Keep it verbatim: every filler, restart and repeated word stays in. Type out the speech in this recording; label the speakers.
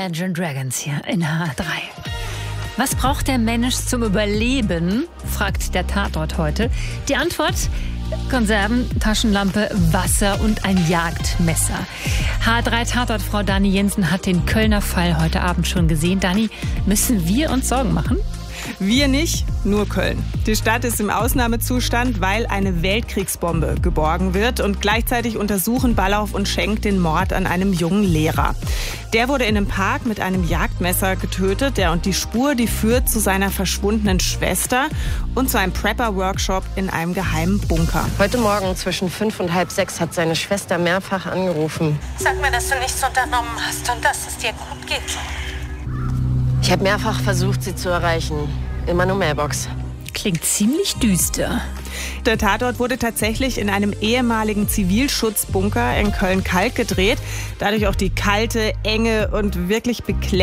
Speaker 1: Imagine Dragons hier in H drei. Was braucht der Mensch zum Überleben, fragt der Tatort heute. Die Antwort: Konserven, Taschenlampe, Wasser und ein Jagdmesser. H drei Tatortfrau Dani Jensen hat den Kölner Fall heute Abend schon gesehen. Dani, müssen wir uns Sorgen machen?
Speaker 2: Wir nicht, nur Köln. Die Stadt ist im Ausnahmezustand, weil eine Weltkriegsbombe geborgen wird. Und gleichzeitig untersuchen Ballauf und Schenk den Mord an einem jungen Lehrer. Der wurde in einem Park mit einem Jagdmesser getötet. Der und die Spur, die führt zu seiner verschwundenen Schwester und zu einem Prepper-Workshop in einem geheimen Bunker.
Speaker 3: Heute Morgen zwischen fünf und halb sechs hat seine Schwester mehrfach angerufen.
Speaker 4: Sag mir, dass du nichts unternommen hast und dass es dir gut geht.
Speaker 3: Ich habe mehrfach versucht, sie zu erreichen. Immer nur Mailbox.
Speaker 1: Klingt ziemlich düster.
Speaker 2: Der Tatort wurde tatsächlich in einem ehemaligen Zivilschutzbunker in Köln-Kalk gedreht. Dadurch auch die kalte, enge und wirklich beklemmende